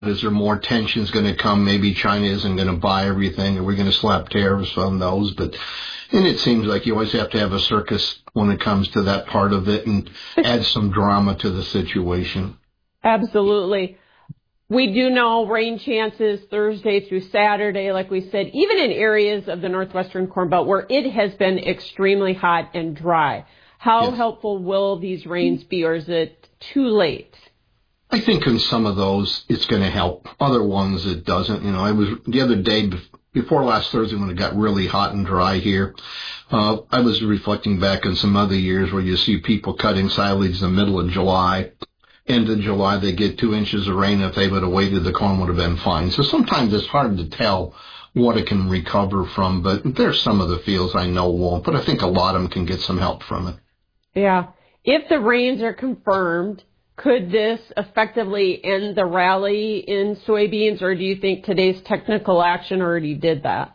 Is there more tensions going to come? Maybe China isn't going to buy everything. Are we going to slap tariffs on those? And it seems like you always have to have a circus when it comes to that part of it and add some drama to the situation. Absolutely. We do know rain chances Thursday through Saturday, like we said, even in areas of the northwestern Corn Belt where it has been extremely hot and dry. How helpful will these rains be, or is it too late? I think in some of those it's going to help. Other ones it doesn't. I was the other day before last Thursday when it got really hot and dry here. I was reflecting back on some other years where you see people cutting silage in the middle of July. End of July, they get 2 inches of rain. If they would have waited, the corn would have been fine. So sometimes it's hard to tell what it can recover from, but there's some of the fields I know won't, but I think a lot of them can get some help from it. Yeah. If the rains are confirmed, could this effectively end the rally in soybeans, or do you think today's technical action already did that?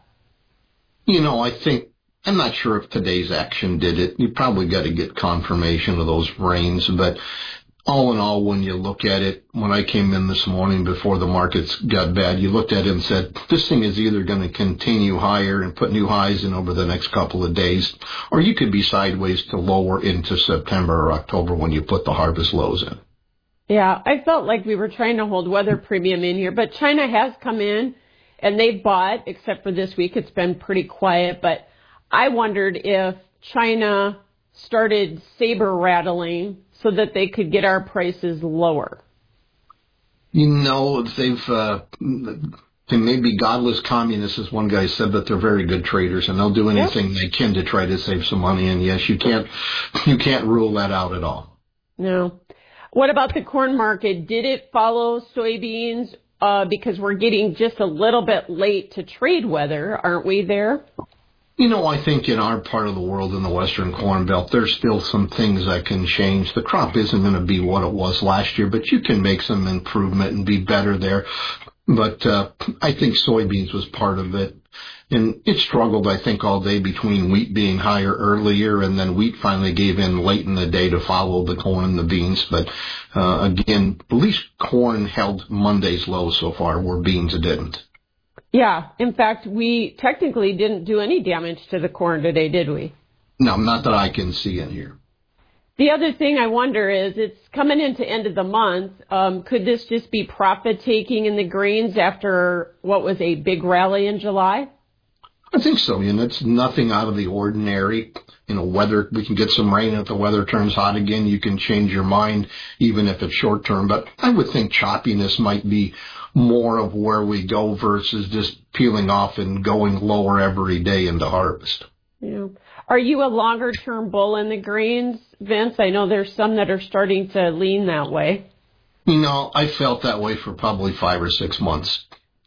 I'm not sure if today's action did it. You probably got to get confirmation of those rains, but all in all, when you look at it, when I came in this morning before the markets got bad, you looked at it and said, this thing is either going to continue higher and put new highs in over the next couple of days, or you could be sideways to lower into September or October when you put the harvest lows in. Yeah, I felt like we were trying to hold weather premium in here, but China has come in and they've bought, except for this week. It's been pretty quiet, but I wondered if China started saber rattling so that they could get our prices lower. They may be godless communists, as one guy said, but they're very good traders, and they'll do anything they can to try to save some money. And yes, you can't rule that out at all. No. What about the corn market? Did it follow soybeans? Because we're getting just a little bit late to trade weather, aren't we there? I think in our part of the world, in the Western Corn Belt, there's still some things that can change. The crop isn't going to be what it was last year, but you can make some improvement and be better there. But I think soybeans was part of it. And it struggled, I think, all day between wheat being higher earlier and then wheat finally gave in late in the day to follow the corn and the beans. But again, at least corn held Monday's low so far, where beans didn't. Yeah. In fact, we technically didn't do any damage to the corn today, did we? No, not that I can see in here. The other thing I wonder is it's coming into end of the month. Could this just be profit taking in the grains after what was a big rally in July? I think so. It's nothing out of the ordinary. Weather, we can get some rain if the weather turns hot again. You can change your mind even if it's short term. But I would think choppiness might be more of where we go versus just peeling off and going lower every day into harvest. Yeah. Are you a longer term bull in the grains, Vince? I know there's some that are starting to lean that way. I felt that way for probably 5 or 6 months.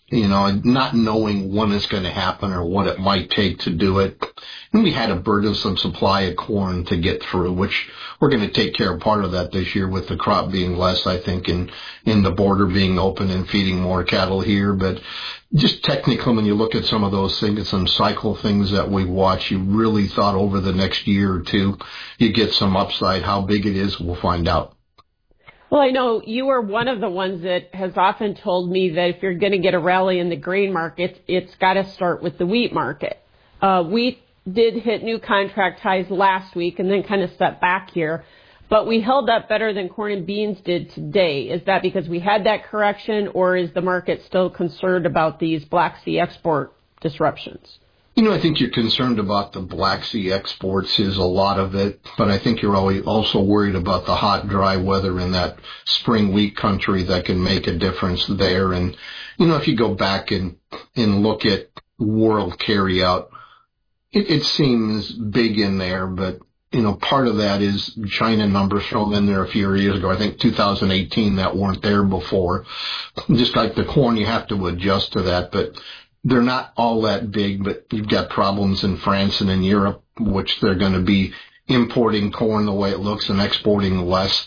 Not knowing when it's going to happen or what it might take to do it. And we had a burdensome supply of corn to get through, which we're going to take care of part of that this year with the crop being less, I think, and in the border being open and feeding more cattle here. But just technically, when you look at some of those things, some cycle things that we watch, you really thought over the next year or two, you get some upside. How big it is, we'll find out. Well, I know you are one of the ones that has often told me that if you're going to get a rally in the grain market, it's got to start with the wheat market. Wheat did hit new contract highs last week and then kind of stepped back here, but we held up better than corn and beans did today. Is that because we had that correction, or is the market still concerned about these Black Sea export disruptions? I think you're concerned about the Black Sea exports is a lot of it, but I think you're also worried about the hot, dry weather in that spring wheat country that can make a difference there. And, if you go back and look at world carryout, it seems big in there, but, part of that is China numbers thrown in there a few years ago. I think 2018 that weren't there before. Just like the corn, you have to adjust to that, but they're not all that big, but you've got problems in France and in Europe, which they're going to be importing corn the way it looks and exporting less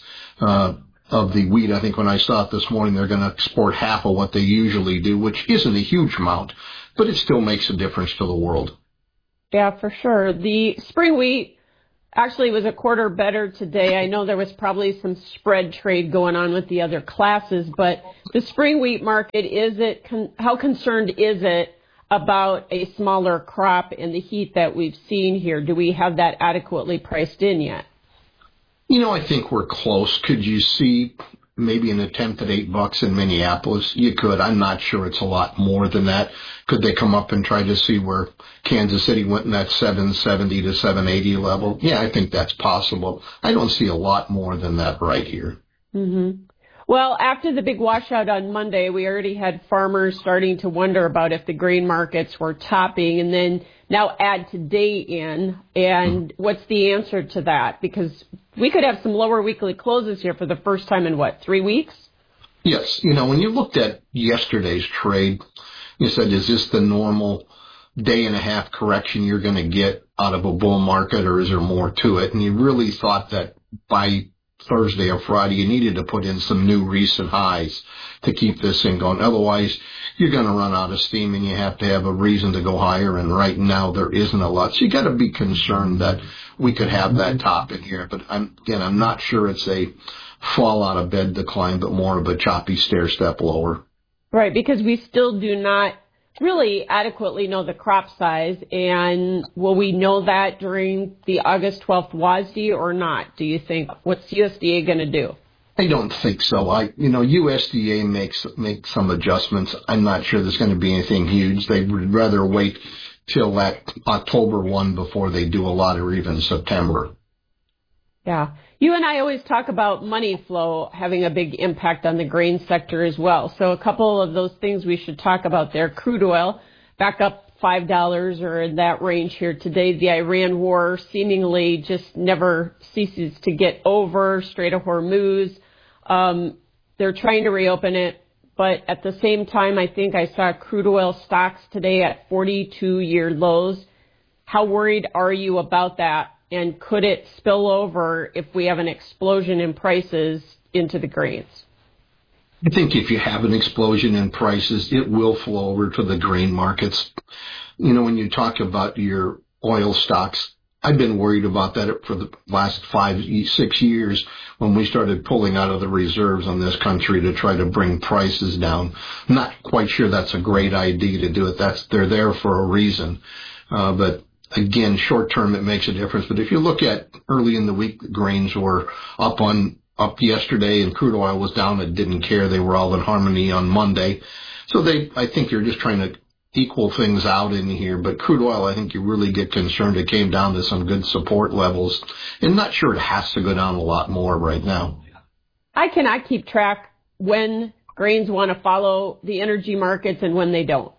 of the wheat. I think when I saw it this morning, they're going to export half of what they usually do, which isn't a huge amount, but it still makes a difference to the world. Yeah, for sure. The spring wheat Actually, it was a quarter better today. I know there was probably some spread trade going on with the other classes, but the spring wheat market, how concerned is it about a smaller crop and the heat that we've seen here? Do we have that adequately priced in yet? I think we're close. Could you see maybe an attempt at $8 in Minneapolis? You could. I'm not sure it's a lot more than that. Could they come up and try to see where Kansas City went in that 770 to 780 level? Yeah, I think that's possible. I don't see a lot more than that right here. Mm-hmm. Well, after the big washout on Monday, we already had farmers starting to wonder about if the grain markets were topping, and then now add today in. And what's the answer to that? Because we could have some lower weekly closes here for the first time in, 3 weeks? Yes. When you looked at yesterday's trade, you said, is this the normal day and a half correction you're going to get out of a bull market, or is there more to it? And you really thought that by Thursday or Friday, you needed to put in some new recent highs to keep this thing going. Otherwise, you're going to run out of steam and you have to have a reason to go higher. And right now, there isn't a lot. So you got to be concerned that we could have that top in here. But I'm not sure it's a fall out of bed decline, but more of a choppy stair step lower. Right, because we still do not really adequately know the crop size, and will we know that during the August 12th WASDE or not, do you think? What's USDA going to do? I don't think so. USDA makes some adjustments. I'm not sure there's going to be anything huge. They would rather wait till that October 1 before they do a lot, or even September. Yeah. You and I always talk about money flow having a big impact on the grain sector as well. So a couple of those things we should talk about there. Crude oil back up $5 or in that range here today. The Iran war seemingly just never ceases to get over. Strait of Hormuz. They're trying to reopen it. But at the same time, I think I saw crude oil stocks today at 42-year lows. How worried are you about that? And could it spill over if we have an explosion in prices into the grains? I think if you have an explosion in prices, it will flow over to the grain markets. When you talk about your oil stocks, I've been worried about that for the last 5-6 years when we started pulling out of the reserves on this country to try to bring prices down. I'm not quite sure that's a great idea to do it. They're there for a reason. But again, short term, it makes a difference. But if you look at early in the week, the grains were up yesterday and crude oil was down. It didn't care. They were all in harmony on Monday. So I think they're just trying to equal things out in here. But crude oil, I think you really get concerned. It came down to some good support levels. And not sure it has to go down a lot more right now. I cannot keep track when grains want to follow the energy markets and when they don't.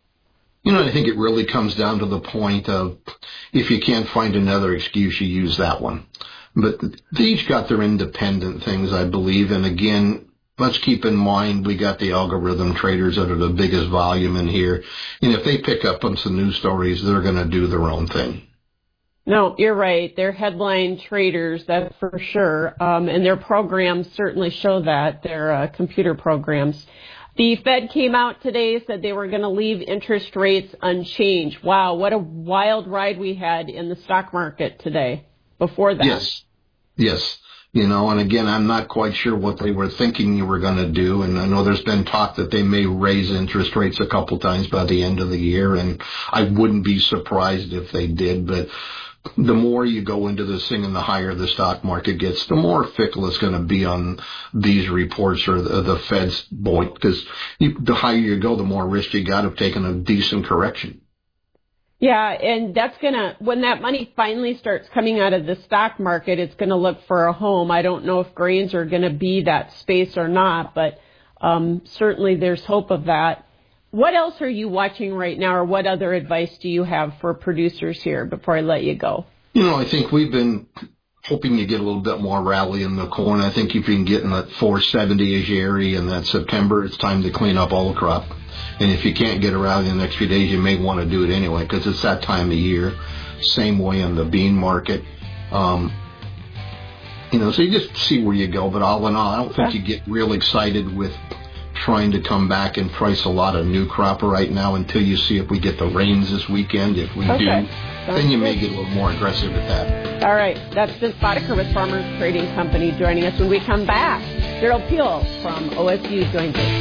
I think it really comes down to the point of if you can't find another excuse, you use that one. But they each got their independent things, I believe. And again, let's keep in mind we got the algorithm traders that are the biggest volume in here. And if they pick up on some news stories, they're going to do their own thing. No, you're right. They're headline traders, that's for sure. And their programs certainly show that, their computer programs. The Fed came out today, said they were going to leave interest rates unchanged. Wow, what a wild ride we had in the stock market today before that. Yes. And again, I'm not quite sure what they were thinking you were going to do. And I know there's been talk that they may raise interest rates a couple times by the end of the year. And I wouldn't be surprised if they did. But the more you go into this thing and the higher the stock market gets, the more fickle it's going to be on these reports or the Fed's point, because the higher you go, the more risk you got of taking a decent correction. Yeah, and that's when that money finally starts coming out of the stock market, it's going to look for a home. I don't know if grains are going to be that space or not, but certainly there's hope of that. What else are you watching right now, or what other advice do you have for producers here before I let you go? I think we've been hoping you get a little bit more rally in the corn. I think if you can get in that 470-ish area in that September, it's time to clean up all the crop. And if you can't get a rally in the next few days, you may want to do it anyway because it's that time of year. Same way in the bean market. So you just see where you go. But all in all, I don't think you get real excited with trying to come back and price a lot of new crop right now until you see if we get the rains this weekend. If we do, then you may get a little more aggressive at that. All right. That's Vince Boddicker with Farmers Trading Company joining us. When we come back, Darrell Peel from OSU joins us.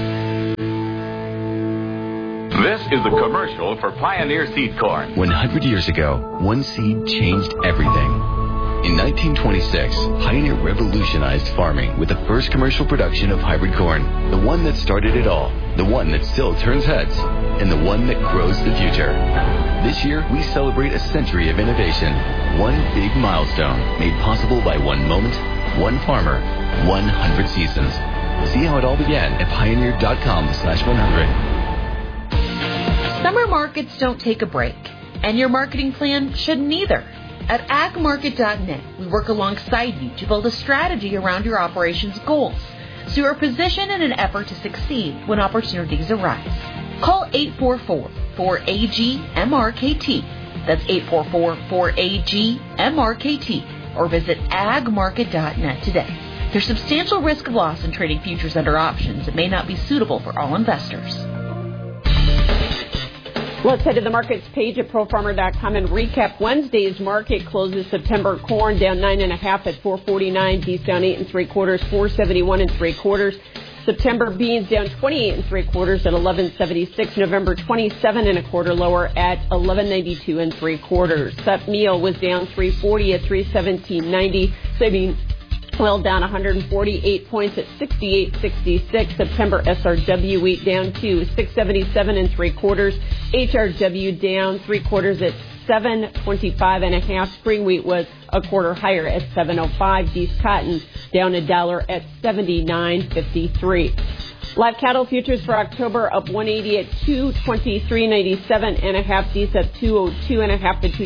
This is the commercial for Pioneer Seed Corn. 100 years ago, one seed changed everything. In 1926, Pioneer revolutionized farming with the first commercial production of hybrid corn, the one that started it all, the one that still turns heads, and the one that grows the future. This year, we celebrate a century of innovation, one big milestone made possible by one moment, one farmer, 100 seasons. See how it all began at pioneer.com/100. Summer markets don't take a break, and your marketing plan shouldn't either. At agmarket.net, we work alongside you to build a strategy around your operations goals, so you're positioned in an effort to succeed when opportunities arise. Call 844-4AG-MRKT. That's 844-4AG-MRKT, or visit agmarket.net today. There's substantial risk of loss in trading futures under options that may not be suitable for all investors. Let's head to the markets page at profarmer.com and recap Wednesday's market closes. September corn down 9.5 at 449. Beef down 8 3/4, 471 3/4. September beans down 28 3/4 at 1176. November 27 1/4 lower at 1192 3/4. Sep meal was down 340 at 317.90. Soybean oil down 148 points at 68.66. September SRW wheat down to 677 3/4. HRW down 3/4 at 725.5. Spring wheat was 1/4 higher at 705. Beef cotton down $1 at 79.53. Live cattle futures for October up 180 at 223.97.5. D's up 202.5 at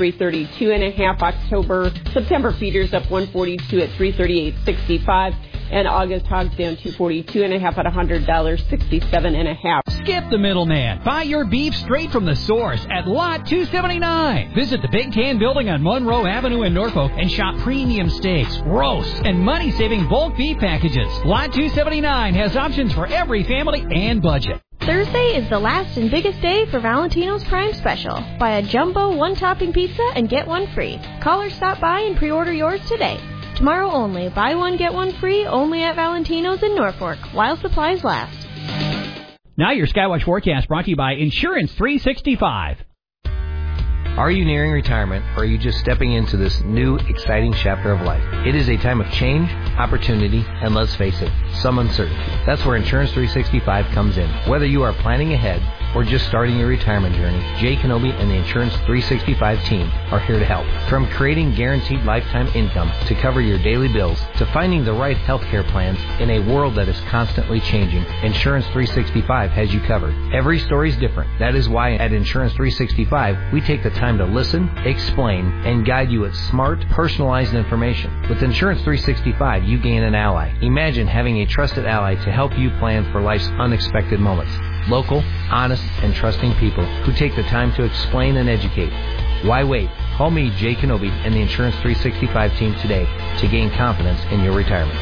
223.32.5. September feeders up 142 at 338.65. And August hogs down 242.5 at $100.67.5. Skip the middleman. Buy your beef straight from the source at Lot 279. Visit the Big Tan Building on Monroe Avenue in Norfolk and shop premium steaks, roasts, and money-saving bulk beef packages. Lot 279 has options for every family and budget. Thursday is the last and biggest day for Valentino's Prime Special. Buy a jumbo one-topping pizza and get one free. Call or stop by and pre-order yours today. Tomorrow only, buy one, get one free, only at Valentino's in Norfolk, while supplies last. Now your Skywatch forecast brought to you by Insurance 365. Are you nearing retirement, or are you just stepping into this new, exciting chapter of life? It is a time of change, opportunity, and let's face it, some uncertainty. That's where Insurance 365 comes in. Whether you are planning ahead or just starting your retirement journey, Jay Kenobi and the Insurance 365 team are here to help. From creating guaranteed lifetime income to cover your daily bills to finding the right healthcare plans in a world that is constantly changing, Insurance 365 has you covered. Every story is different. That is why at Insurance 365, we take the time to listen, explain, and guide you with smart, personalized information. With Insurance 365, you gain an ally. Imagine having a trusted ally to help you plan for life's unexpected moments. Local, honest, and trusting people who take the time to explain and educate. Why wait? Call me, Jay Kenobi, and the Insurance 365 team today to gain confidence in your retirement.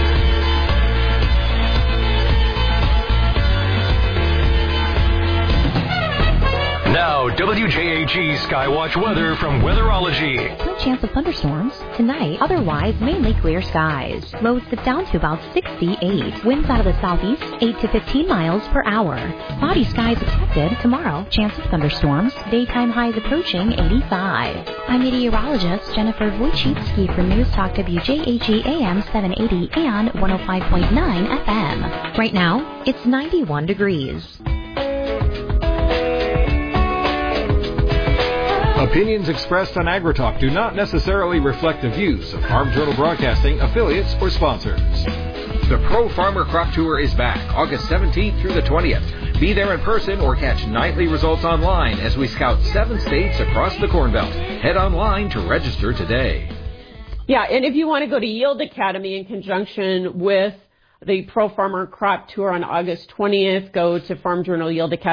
Now, WJAG Skywatch weather from Weatherology. Slight chance of thunderstorms tonight. Otherwise, mainly clear skies. Lows dip down to about 68. Winds out of the southeast, 8 to 15 miles per hour. Cloudy skies expected tomorrow. Chance of thunderstorms. Daytime highs approaching 85. I'm meteorologist Jennifer Wojcicki for News Talk WJAG AM 780 and 105.9 FM. Right now, it's 91 degrees. Opinions expressed on AgriTalk do not necessarily reflect the views of Farm Journal Broadcasting, affiliates, or sponsors. The Pro Farmer Crop Tour is back August 17th through the 20th. Be there in person or catch nightly results online as we scout 7 states across the Corn Belt. Head online to register today. Yeah, and if you want to go to Yield Academy in conjunction with the Pro Farmer Crop Tour on August 20th, go to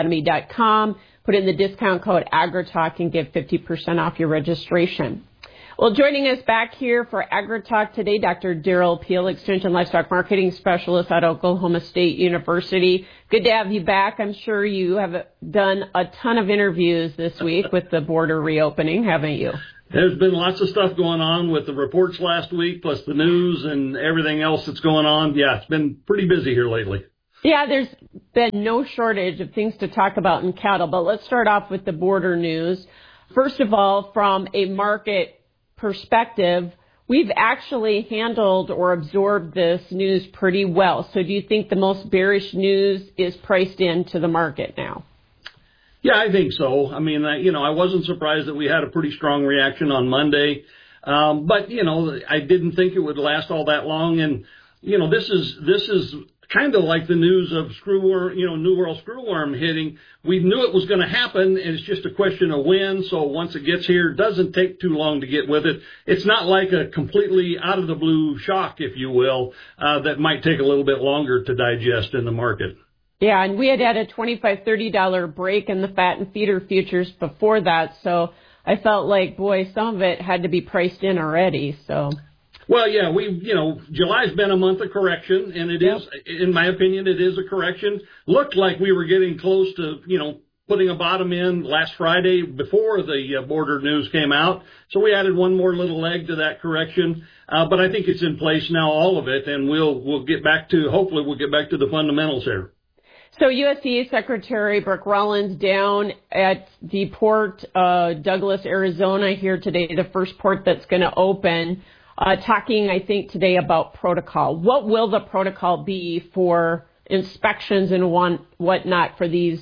farmjournalyieldacademy.com. Put in the discount code AgriTalk and get 50% off your registration. Well, joining us back here for AgriTalk today, Dr. Darrell Peel, Extension Livestock Marketing Specialist at Oklahoma State University. Good to have you back. I'm sure you have done a ton of interviews this week with the border reopening, haven't you? There's been lots of stuff going on with the reports last week, plus the news and everything else that's going on. Yeah, it's been pretty busy here lately. Yeah, there's been no shortage of things to talk about in cattle, but let's start off with the border news. First of all, from a market perspective, we've actually handled or absorbed this news pretty well. So do you think the most bearish news is priced into the market now? Yeah, I think so. I mean, I wasn't surprised that we had a pretty strong reaction on Monday. But, I didn't think it would last all that long. And, this is kind of like the news of screwworm, New World screwworm hitting. We knew it was going to happen, and it's just a question of when. So once it gets here, it doesn't take too long to get with it. It's not like a completely out of the blue shock, if you will, that might take a little bit longer to digest in the market. Yeah, and we had a $25, $30 break in the fat and feeder futures before that. So I felt like, boy, some of it had to be priced in already. So. Well, yeah, July's been a month of correction, and it is, in my opinion, it is a correction. Looked like we were getting close to, putting a bottom in last Friday before the border news came out. So we added one more little leg to that correction. But I think it's in place now, all of it, and hopefully we'll get back to the fundamentals here. So USDA Secretary Brooke Rollins down at the port, Douglas, Arizona here today, the first port that's going to open. Talking, I think, today about protocol. What will the protocol be for inspections and whatnot for these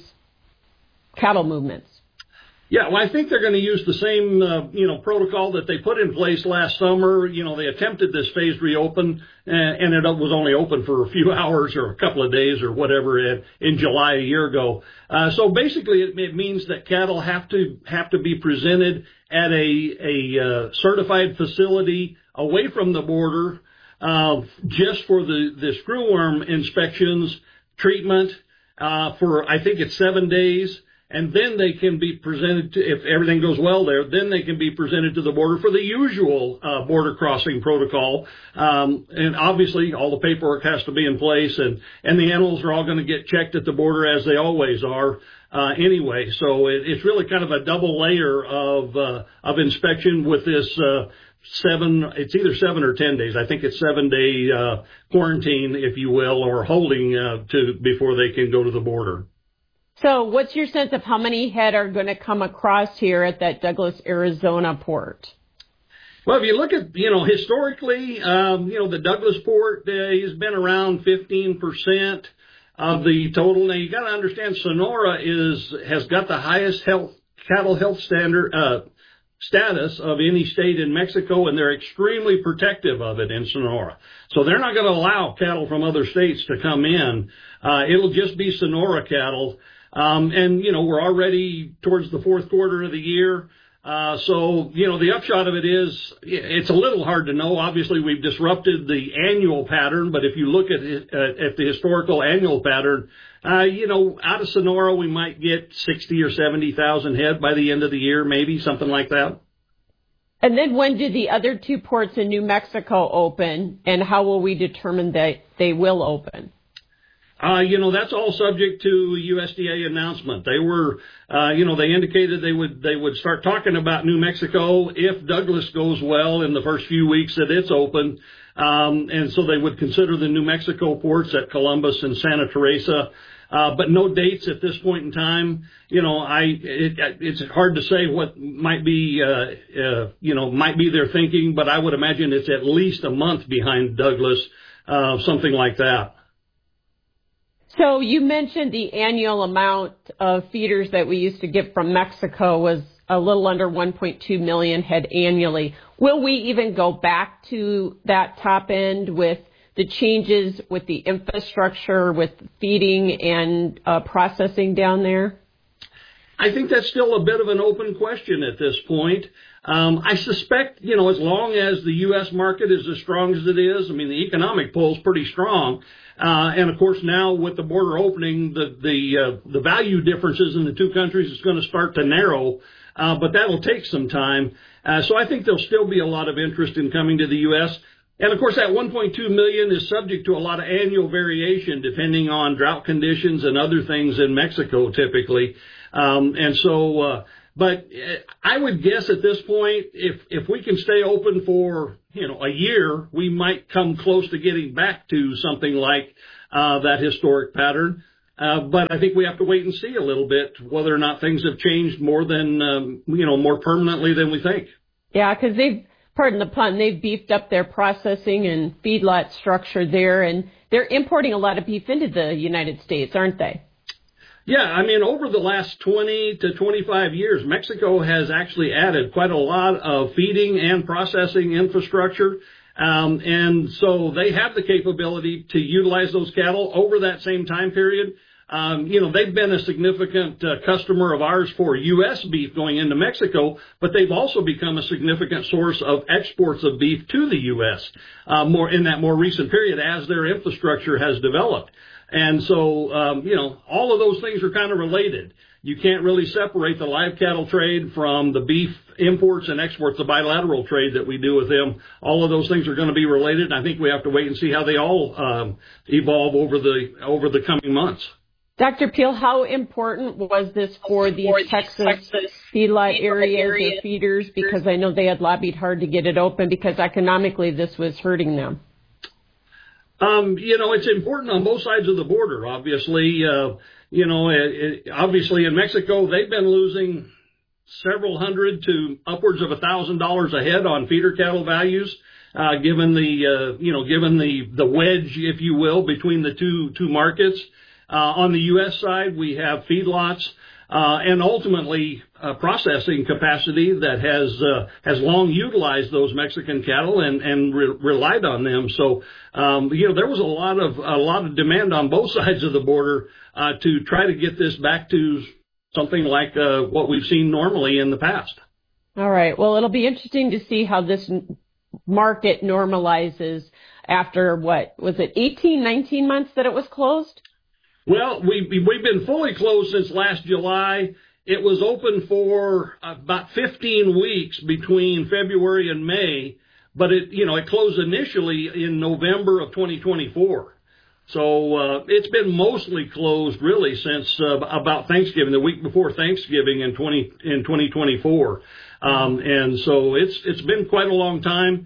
cattle movements? Yeah, well, I think they're going to use the same, protocol that they put in place last summer. They attempted this phased reopen, and it was only open for a few hours or a couple of days or whatever in July a year ago. So basically, it means that cattle have to be presented at a certified facility away from the border, just for the screwworm inspections, treatment, for I think it's 7 days. And then they can be presented to, if everything goes well there, then they can be presented to the border for the usual border crossing protocol. And obviously all the paperwork has to be in place, and the animals are all going to get checked at the border as they always are anyway. So it's really kind of a double layer of inspection with this it's either 7 or 10 days. I think it's 7-day quarantine, if you will, or holding before they can go to the border. So what's your sense of how many head are going to come across here at that Douglas, Arizona port? Well, if you look at, historically, the Douglas port has been around 15% of the total. Now, you got to understand Sonora has got the highest cattle health status of any state in Mexico, and they're extremely protective of it in Sonora. So they're not going to allow cattle from other states to come in. It'll just be Sonora cattle. And we're already towards the fourth quarter of the year. So the upshot of it is it's a little hard to know. Obviously, we've disrupted the annual pattern, but if you look at the historical annual pattern, out of Sonora, we might get 60 or 70,000 head by the end of the year, maybe something like that. And then when do the other two ports in New Mexico open, and how will we determine that they will open? That's all subject to USDA announcement. They were, they indicated they would start talking about New Mexico if Douglas goes well in the first few weeks that it's open. And so they would consider the New Mexico ports at Columbus and Santa Teresa. But no dates at this point in time. It's hard to say what might be their thinking, but I would imagine it's at least a month behind Douglas, something like that. So you mentioned the annual amount of feeders that we used to get from Mexico was a little under 1.2 million head annually. Will we even go back to that top end with the changes with the infrastructure, with feeding and processing down there? I think that's still a bit of an open question at this point. I suspect, as long as the U.S. market is as strong as it is, I mean, the economic pull is pretty strong. And of course, now with the border opening, the value differences in the two countries is going to start to narrow, but that'll take some time. So I think there'll still be a lot of interest in coming to the U.S. And of course, that 1.2 million is subject to a lot of annual variation depending on drought conditions and other things in Mexico typically. But I would guess at this point, if we can stay open for, a year, we might come close to getting back to something like that historic pattern. But I think we have to wait and see a little bit whether or not things have changed more than, more permanently than we think. Yeah, because pardon the pun, they've beefed up their processing and feedlot structure there, and they're importing a lot of beef into the United States, aren't they? Yeah, I mean, over the last 20 to 25 years, Mexico has actually added quite a lot of feeding and processing infrastructure. And so they have the capability to utilize those cattle over that same time period. They've been a significant customer of ours for U.S. beef going into Mexico, but they've also become a significant source of exports of beef to the U.S. More in that more recent period as their infrastructure has developed. And so, all of those things are kind of related. You can't really separate the live cattle trade from the beef imports and exports, the bilateral trade that we do with them. All of those things are going to be related, and I think we have to wait and see how they all evolve over the coming months. Dr. Peel, how important was this for the Texas feedlot areas or feeders? Because I know they had lobbied hard to get it open because economically this was hurting them. It's important on both sides of the border, obviously. Obviously in Mexico, they've been losing several hundred to upwards of $1,000 a head on feeder cattle values, given the wedge, if you will, between the two markets. On the U.S. side, we have feedlots, and ultimately processing capacity that has long utilized those Mexican cattle and relied on them. So there was a lot of demand on both sides of the border to try to get this back to something like what we've seen normally in the past. All right. Well, it'll be interesting to see how this market normalizes after, 18, 19 months that it was closed? Well, we've been fully closed since last July. It was open for about 15 weeks between February and May, but it closed initially in November of 2024. So it's been mostly closed really since about Thanksgiving, the week before Thanksgiving in 2024. And so it's been quite a long time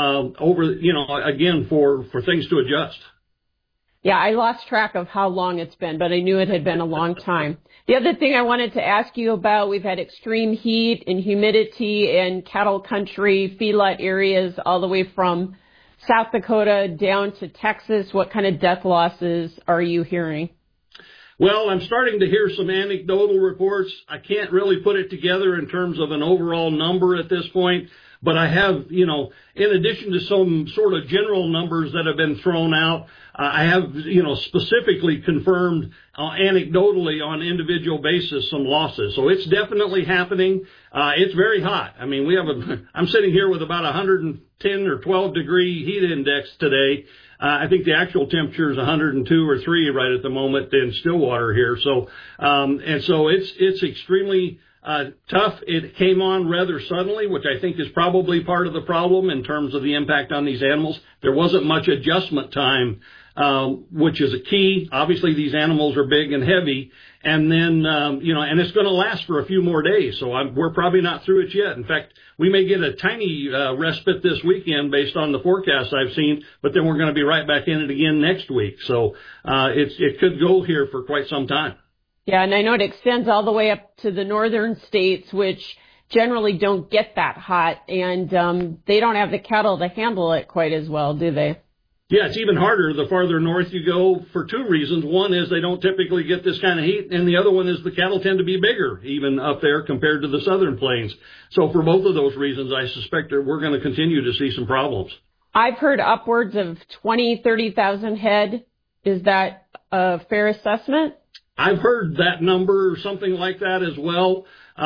again for things to adjust. Yeah, I lost track of how long it's been, but I knew it had been a long time. The other thing I wanted to ask you about, we've had extreme heat and humidity in cattle country, feedlot areas, all the way from South Dakota down to Texas. What kind of death losses are you hearing? Well, I'm starting to hear some anecdotal reports. I can't really put it together in terms of an overall number at this point. But I have, in addition to some sort of general numbers that have been thrown out, I have, specifically confirmed anecdotally on individual basis some losses. So it's definitely happening. It's very hot. I mean, I'm sitting here with about 110 or 12 degree heat index today. I think the actual temperature is 102 or 3 right at the moment in Stillwater here. So, and so it's extremely tough. It came on rather suddenly, which I think is probably part of the problem in terms of the impact on these animals. There wasn't much adjustment time, which is a key. Obviously, these animals are big and heavy, and then, and it's going to last for a few more days. So we're probably not through it yet. In fact, we may get a tiny respite this weekend based on the forecast I've seen, but then we're going to be right back in it again next week. So it could go here for quite some time. Yeah, and I know it extends all the way up to the northern states, which generally don't get that hot, and they don't have the cattle to handle it quite as well, do they? Yeah, it's even harder the farther north you go for two reasons. One is they don't typically get this kind of heat, and the other one is the cattle tend to be bigger even up there compared to the southern plains. So for both of those reasons, I suspect that we're going to continue to see some problems. I've heard upwards of 20,000, 30,000 head. Is that a fair assessment? I've heard that number or something like that as well.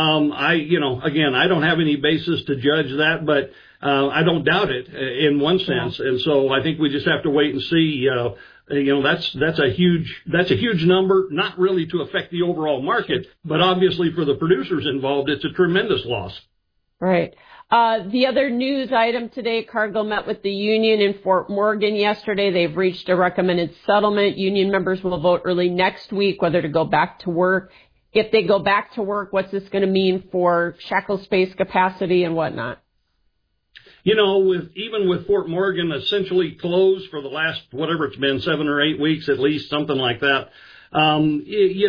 I don't have any basis to judge that, but I don't doubt it in one sense. And so I think we just have to wait and see. That's a huge number, not really to affect the overall market, but obviously for the producers involved, it's a tremendous loss. Right. The other news item today, Cargill met with the union in Fort Morgan yesterday. They've reached a recommended settlement. Union members will vote early next week whether to go back to work. If they go back to work, what's this going to mean for shackle space capacity and whatnot? Even with Fort Morgan essentially closed for the last, whatever it's been, 7 or 8 weeks at least, something like that. I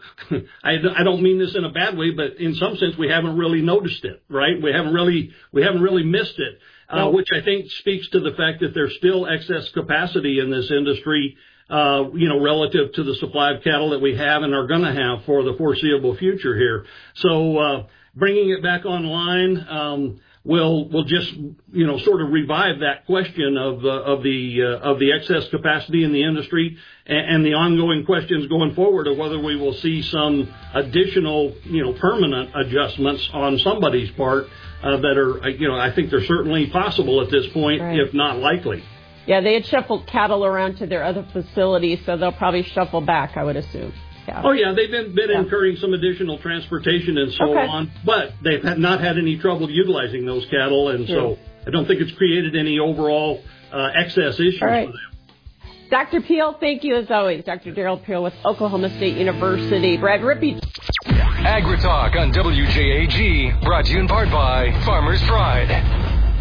don't mean this in a bad way, but in some sense we haven't really noticed it, right? We haven't really missed it, which I think speaks to the fact that there's still excess capacity in this industry, relative to the supply of cattle that we have and are going to have for the foreseeable future here. So, bringing it back online, will just, sort of revive that question of the excess capacity in the industry and the ongoing questions going forward of whether we will see some additional, permanent adjustments on somebody's part, that are, I think they're certainly possible at this point, right, if not likely. Yeah, they had shuffled cattle around to their other facilities, so they'll probably shuffle back, I would assume. Yeah. Oh, yeah, they've been incurring some additional transportation and so on, but they've not had any trouble utilizing those cattle, and so I don't think it's created any overall excess issues for them. Dr. Peel, thank you as always. Dr. Darrell Peel with Oklahoma State University. Brad Rippey. AgriTalk on WJAG, brought to you in part by Farmer's Pride.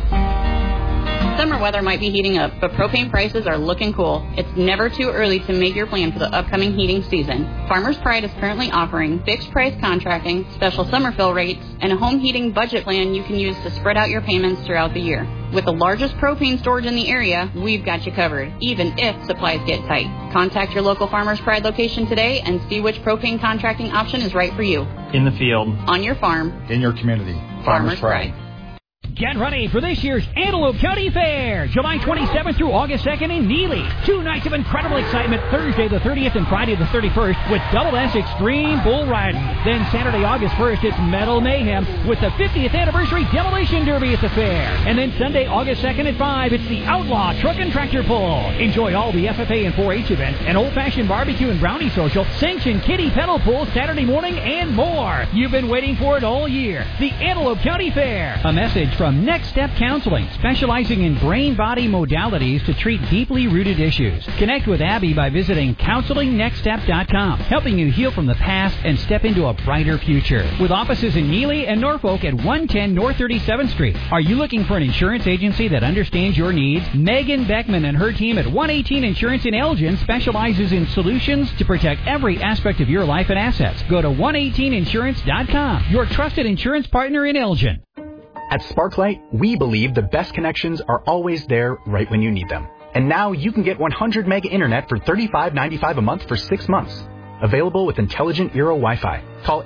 Summer weather might be heating up, but propane prices are looking cool. It's never too early to make your plan for the upcoming heating season. Farmer's Pride is currently offering fixed price contracting, special summer fill rates, and a home heating budget plan you can use to spread out your payments throughout the year. With the largest propane storage in the area, we've got you covered, even if supplies get tight. Contact your local Farmer's Pride location today and see which propane contracting option is right for you. In the field. On your farm. In your community. Farmer's Pride. Get ready for this year's Antelope County Fair, July 27th through August 2nd in Neely. 2 nights of incredible excitement, Thursday the 30th and Friday the 31st with Double S Extreme Bull Riding. Then Saturday, August 1st, it's Metal Mayhem with the 50th Anniversary Demolition Derby at the fair. And then Sunday, August 2nd at 5, it's the Outlaw Truck and Tractor Pull. Enjoy all the FFA and 4-H events, an old-fashioned barbecue and brownie social, cinch and kitty pedal pull Saturday morning, and more. You've been waiting for it all year. The Antelope County Fair. A message from Next Step Counseling, specializing in brain-body modalities to treat deeply rooted issues. Connect with Abby by visiting CounselingNextStep.com, helping you heal from the past and step into a brighter future. With offices in Neely and Norfolk at 110 North 37th Street. Are you looking for an insurance agency that understands your needs? Megan Beckman and her team at 118 Insurance in Elgin specializes in solutions to protect every aspect of your life and assets. Go to 118insurance.com, your trusted insurance partner in Elgin. At Sparklight, we believe the best connections are always there right when you need them. And now you can get 100 mega internet for $35.95 a month for 6 months. Available with intelligent Eero Wi-Fi. Call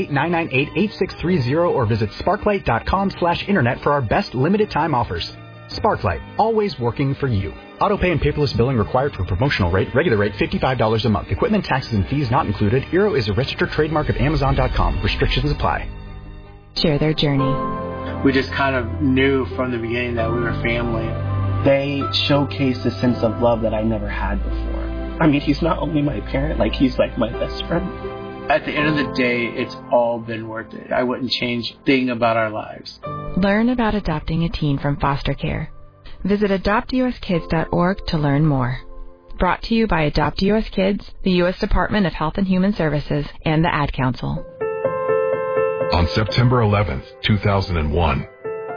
888-998-8630 or visit sparklight.com/internet for our best limited time offers. Sparklight, always working for you. Autopay and paperless billing required for promotional rate. Regular rate $55 a month. Equipment, taxes, and fees not included. Eero is a registered trademark of Amazon.com. Restrictions apply. Share their journey. We just kind of knew from the beginning that we were family. They showcased a sense of love that I never had before. I mean, he's not only my parent, he's like my best friend. At the end of the day, it's all been worth it. I wouldn't change a thing about our lives. Learn about adopting a teen from foster care. Visit adoptuskids.org to learn more. Brought to you by Adopt U.S. Kids, the U.S. Department of Health and Human Services, and the Ad Council. On September 11th, 2001,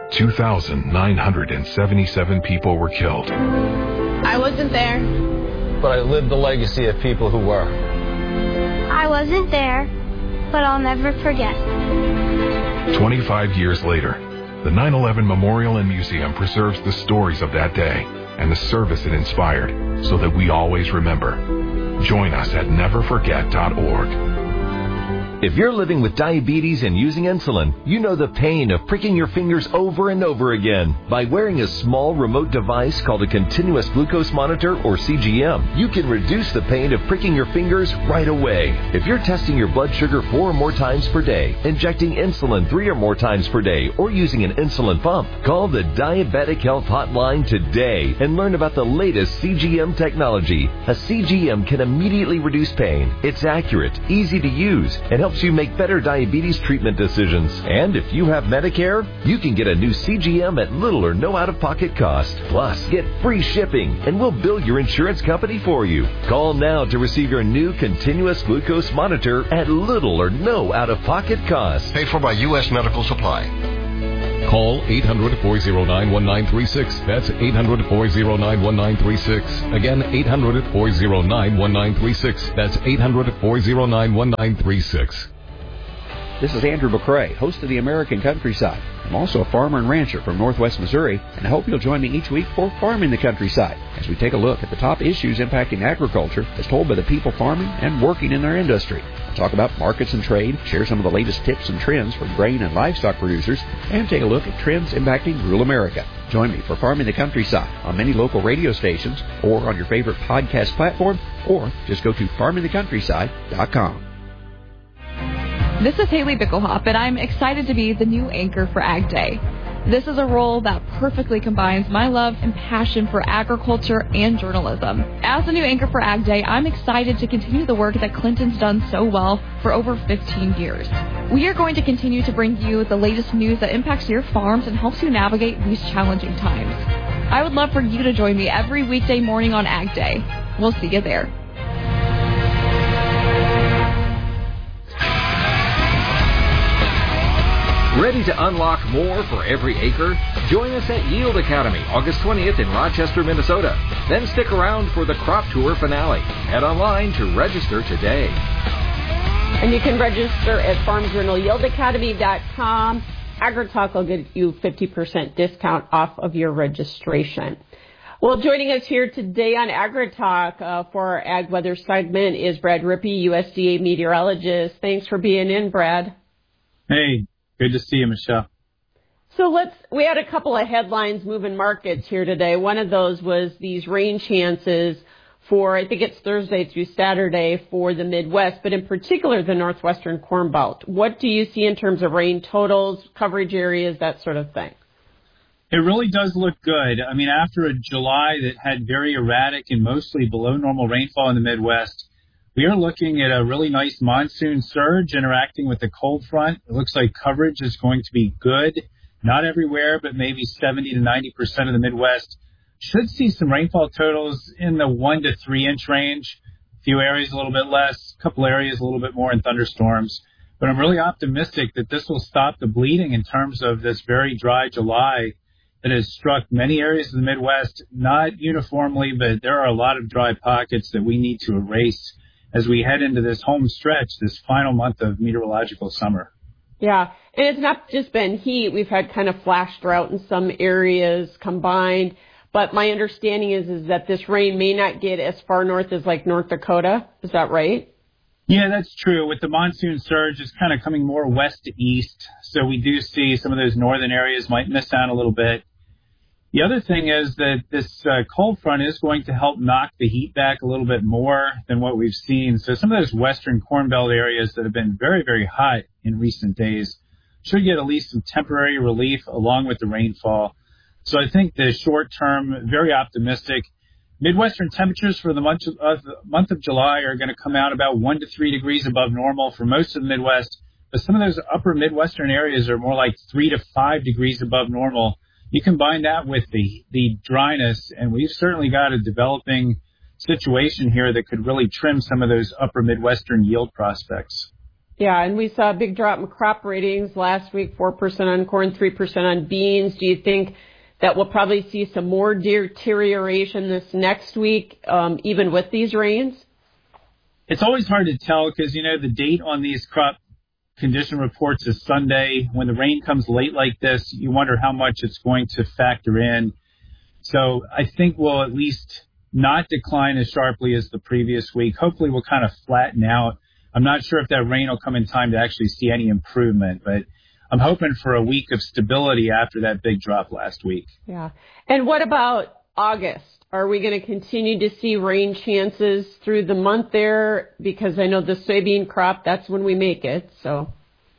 2,977 people were killed. I wasn't there. But I lived the legacy of people who were. I wasn't there, but I'll never forget. 25 years later, the 9/11 Memorial and Museum preserves the stories of that day and the service it inspired so that we always remember. Join us at neverforget.org. If you're living with diabetes and using insulin, you know the pain of pricking your fingers over and over again. By wearing a small remote device called a continuous glucose monitor, or CGM, you can reduce the pain of pricking your fingers right away. If you're testing your blood sugar 4 or more times per day, injecting insulin 3 or more times per day, or using an insulin pump, call the Diabetic Health Hotline today and learn about the latest CGM technology. A CGM can immediately reduce pain. It's accurate, easy to use, and helps you make better diabetes treatment decisions. And if you have Medicare, you can get a new CGM at little or no out-of-pocket cost. Plus, get free shipping, and we'll bill your insurance company for you. Call now to receive your new continuous glucose monitor at little or no out-of-pocket cost. Paid for by U.S. Medical Supply. Call 800-409-1936. That's 800-409-1936. Again, 800-409-1936. That's 800-409-1936. This is Andrew McCrae, host of the American Countryside. I'm also a farmer and rancher from Northwest Missouri, and I hope you'll join me each week for Farming the Countryside, as we take a look at the top issues impacting agriculture as told by the people farming and working in their industry. I'll talk about markets and trade, share some of the latest tips and trends for grain and livestock producers, and take a look at trends impacting rural America. Join me for Farming the Countryside on many local radio stations or on your favorite podcast platform, or just go to farmingthecountryside.com. This is Haley Bickelhoff, and I'm excited to be the new anchor for Ag Day. This is a role that perfectly combines my love and passion for agriculture and journalism. As the new anchor for Ag Day, I'm excited to continue the work that Clinton's done so well for over 15 years. We are going to continue to bring you the latest news that impacts your farms and helps you navigate these challenging times. I would love for you to join me every weekday morning on Ag Day. We'll see you there. Ready to unlock more for every acre? Join us at Yield Academy, August 20th in Rochester, Minnesota. Then stick around for the Crop Tour finale. Head online to register today. And you can register at farmjournalyieldacademy.com. AgriTalk will give you 50% discount off of your registration. Well, joining us here today on AgriTalk for our Ag Weather segment is Brad Rippey, USDA meteorologist. Thanks for being in, Brad. Hey. Good to see you, Michelle. So we had a couple of headlines moving markets here today. One of those was these rain chances for, I think it's Thursday through Saturday for the Midwest, but in particular the Northwestern Corn Belt. What do you see in terms of rain totals, coverage areas, that sort of thing? It really does look good. I mean, after a July that had very erratic and mostly below normal rainfall in the Midwest, we are looking at a really nice monsoon surge interacting with the cold front. It looks like coverage is going to be good. Not everywhere, but maybe 70 to 90% of the Midwest should see some rainfall totals in the 1 to 3 inch range. A few areas a little bit less, a couple areas a little bit more in thunderstorms. But I'm really optimistic that this will stop the bleeding in terms of this very dry July that has struck many areas of the Midwest, not uniformly, but there are a lot of dry pockets that we need to erase as we head into this home stretch, this final month of meteorological summer. Yeah, and it's not just been heat. We've had kind of flash drought in some areas combined. But my understanding is that this rain may not get as far north as like North Dakota. Is that right? Yeah, that's true. With the monsoon surge, it's kind of coming more west to east. So we do see some of those northern areas might miss out a little bit. The other thing is that this cold front is going to help knock the heat back a little bit more than what we've seen. So some of those western Corn Belt areas that have been very, very hot in recent days should get at least some temporary relief along with the rainfall. So I think the short term, very optimistic. Midwestern temperatures for the month of July are going to come out about 1 to 3 degrees above normal for most of the Midwest. But some of those upper Midwestern areas are more like 3 to 5 degrees above normal. You combine that with the dryness, and we've certainly got a developing situation here that could really trim some of those upper Midwestern yield prospects. Yeah, and we saw a big drop in crop ratings last week, 4% on corn, 3% on beans. Do you think that we'll probably see some more deterioration this next week, even with these rains? It's always hard to tell because, the date on these crop condition reports is Sunday. When the rain comes late like this, you wonder how much it's going to factor in. So I think we'll at least not decline as sharply as the previous week. Hopefully we'll kind of flatten out. I'm not sure if that rain will come in time to actually see any improvement, but I'm hoping for a week of stability after that big drop last week. Yeah. And what about August? Are we going to continue to see rain chances through the month there? Because I know the soybean crop, that's when we make it. So.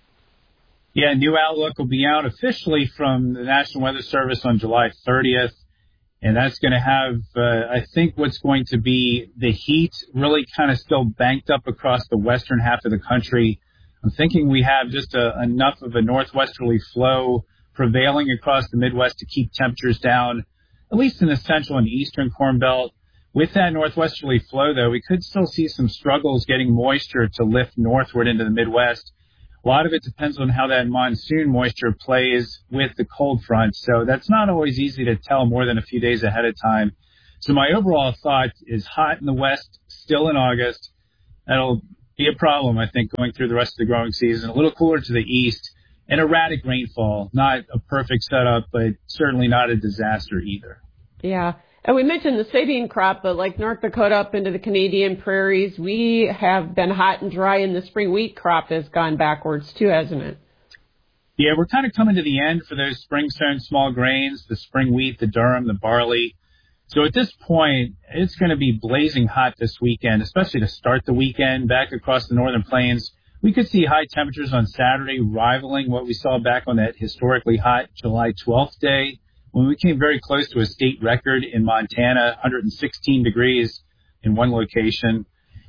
Yeah, new outlook will be out officially from the National Weather Service on July 30th. And that's going to have, I think, what's going to be the heat really kind of still banked up across the western half of the country. I'm thinking we have just enough of a northwesterly flow prevailing across the Midwest to keep temperatures down, at least in the central and eastern Corn Belt. With that northwesterly flow, though, we could still see some struggles getting moisture to lift northward into the Midwest. A lot of it depends on how that monsoon moisture plays with the cold front, so that's not always easy to tell more than a few days ahead of time. So my overall thought is hot in the west, still in August. That'll be a problem, I think, going through the rest of the growing season. A little cooler to the east, and erratic rainfall. Not a perfect setup, but certainly not a disaster either. Yeah. And we mentioned the soybean crop, but like North Dakota up into the Canadian prairies, we have been hot and dry, and the spring wheat crop has gone backwards too, hasn't it? Yeah, we're kind of coming to the end for those spring-sown small grains, the spring wheat, the durum, the barley. So at this point, it's going to be blazing hot this weekend, especially to start the weekend back across the northern plains. We could see high temperatures on Saturday rivaling what we saw back on that historically hot July 12th day, when we came very close to a state record in Montana, 116 degrees in one location.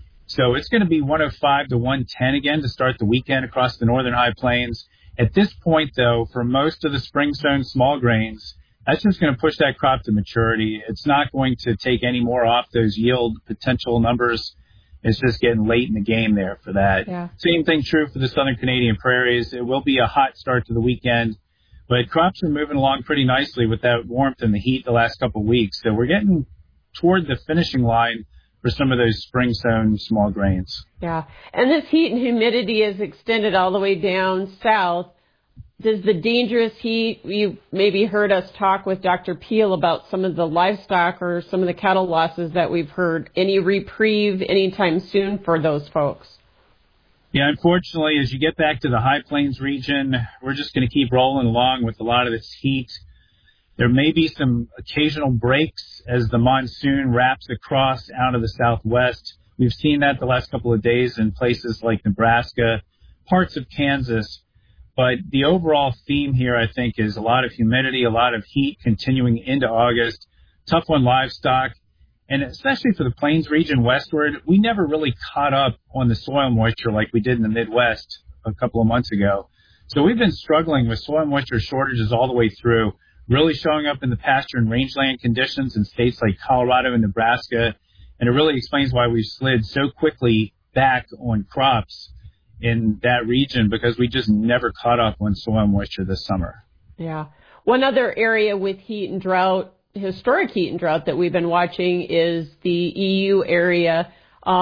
So it's going to be 105 to 110 again to start the weekend across the northern high plains. At this point, though, for most of the spring-sown small grains, that's just going to push that crop to maturity. It's not going to take any more off those yield potential numbers. It's just getting late in the game there for that. Yeah. Same thing true for the southern Canadian prairies. It will be a hot start to the weekend. But crops are moving along pretty nicely with that warmth and the heat the last couple of weeks. So we're getting toward the finishing line for some of those spring-sown small grains. Yeah. And this heat and humidity is extended all the way down south. Does the dangerous heat, you maybe heard us talk with Dr. Peel about some of the livestock or some of the cattle losses that we've heard. Any reprieve anytime soon for those folks? Yeah, unfortunately, as you get back to the high plains region, we're just going to keep rolling along with a lot of this heat. There may be some occasional breaks as the monsoon wraps across out of the southwest. We've seen that the last couple of days in places like Nebraska, parts of Kansas. But the overall theme here, I think, is a lot of humidity, a lot of heat continuing into August, tough on livestock. And especially for the plains region westward, we never really caught up on the soil moisture like we did in the Midwest a couple of months ago. So we've been struggling with soil moisture shortages all the way through, really showing up in the pasture and rangeland conditions in states like Colorado and Nebraska. And it really explains why we've slid so quickly back on crops in that region, because we just never caught up on soil moisture this summer. Yeah. One other area with heat and drought, historic heat and drought that we've been watching is the EU area.